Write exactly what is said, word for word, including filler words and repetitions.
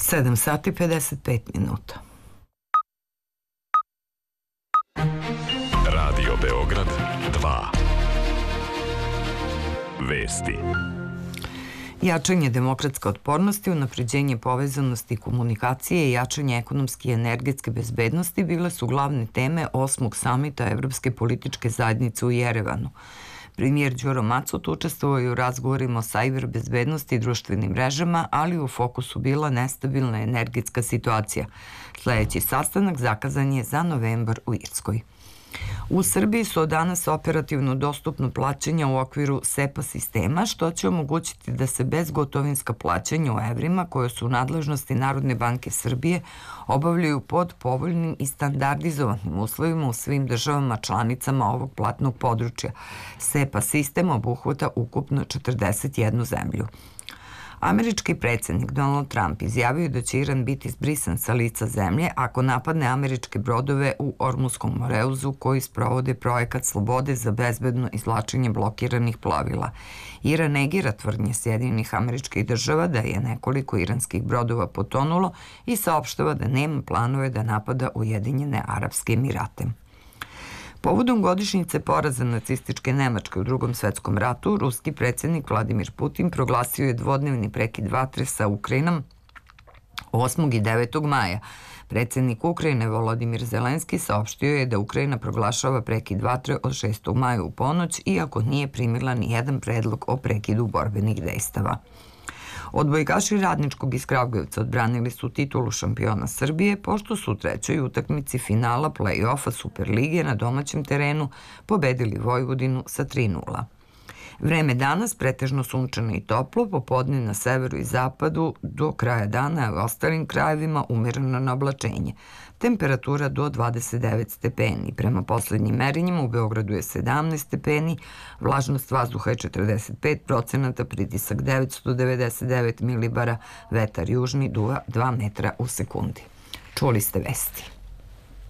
sedam sati pedeset pet minuta. Radio Beograd dva. Vesti. Jačanje demokratske otpornosti, unapređenje povezanosti i komunikacije i jačanje ekonomske i energetske bezbednosti bile su glavne teme osmog samita Evropske političke zajednice u Jerevanu. Premijer Đuro Macot učestvovao je u razgovorima o sajber bezbednosti i društvenim mrežama, ali u fokusu bila nestabilna energetska situacija. Sljedeći sastanak zakazan je za novembar u Irskoj. U Srbiji su od danas operativno dostupno plaćanja u okviru SEPA sistema, što će omogućiti da se bezgotovinska plaćanja u evrima, koje su u nadležnosti Narodne banke Srbije, obavljaju pod povoljnim i standardizovanim uslovima u svim državama članicama ovog platnog područja. SEPA sistem obuhvata ukupno četrdeset jednu zemlju. Američki predsjednik Donald Trump izjavio da će Iran biti zbrisan sa lica zemlje ako napadne američke brodove u Ormuskom moreuzu koji sprovode projekat slobode za bezbedno izvlačenje blokiranih plovila. Iran negira tvrdnje Sjedinjenih Američkih Država da je nekoliko iranskih brodova potonulo i saopštava da nema planove da napada Ujedinjene Arapske Emirate. Povodom godišnjice poraza nacističke Nemačke u Drugom svetskom ratu, ruski predsjednik Vladimir Putin proglasio je dvodnevni prekid vatre sa Ukrajinom osmog i devetog maja. Predsjednik Ukrajine Volodimir Zelenski saopštio je da Ukrajina proglašava prekid vatre od šestog maja u ponoć, iako nije primila ni jedan predlog o prekidu borbenih dejstava. Odbojkaši Radničkog iz Kragujevca odbranili su titulu šampiona Srbije, pošto su u trećoj utakmici finala play-offa Superlige na domaćem terenu pobedili Vojvodinu sa tri nula. Vreme danas pretežno sunčano i toplo, popodne na severu i zapadu, do kraja dana a u ostalim krajevima umereno na oblačenje. Temperatura do dvadeset devet stepeni. Prema poslednjim merenjima u Beogradu je sedamnaest stepeni, vlažnost vazduha je četrdeset pet procenata, pritisak devetsto devedeset devet milibara, vetar južni duva dva metra u sekundi. Čuli ste vesti.